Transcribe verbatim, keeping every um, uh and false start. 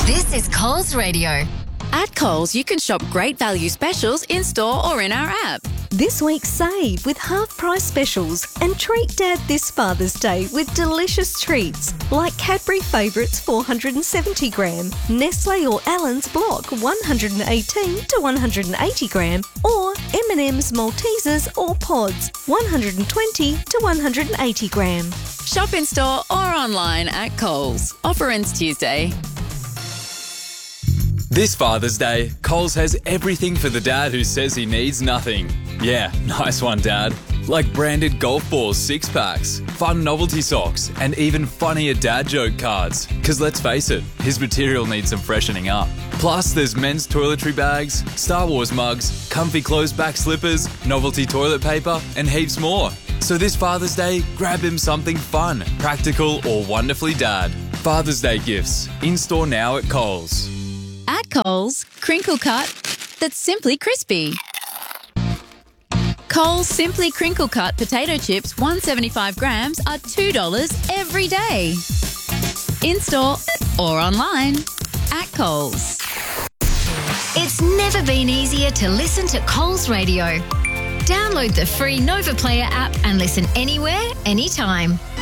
This is Coles Radio. At Coles, you can shop great value specials in-store or in our app. This week, save with half-price specials and treat Dad this Father's Day with delicious treats like Cadbury Favourites four hundred seventy gram, Nestle or Allen's Block one hundred eighteen to one hundred eighty gram, or M and M's Maltesers or Pods one hundred twenty to one hundred eighty gram. Shop in-store or online at Coles. Offer ends Tuesday. This Father's Day, Coles has everything for the dad who says he needs nothing. Yeah, nice one, Dad. Like branded golf balls six-packs, fun novelty socks, and even funnier dad joke cards. Because let's face it, his material needs some freshening up. Plus, there's men's toiletry bags, Star Wars mugs, comfy closed-back slippers, novelty toilet paper, and heaps more. So this Father's Day, grab him something fun, practical, or wonderfully dad. Father's Day gifts, in-store now at Coles. At Coles, crinkle cut that's simply crispy. Coles Simply Crinkle Cut potato chips, one hundred seventy-five grams, are two dollars every day. In-store or online at Coles. It's never been easier to listen to Coles Radio. Download the free Nova Player app and listen anywhere, anytime.